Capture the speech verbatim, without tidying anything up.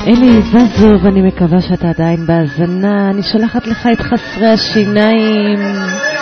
אלי זזוב, אני מקווה שאתה עדיין בהזנה. אני שולחת לך את חסרי השיניים.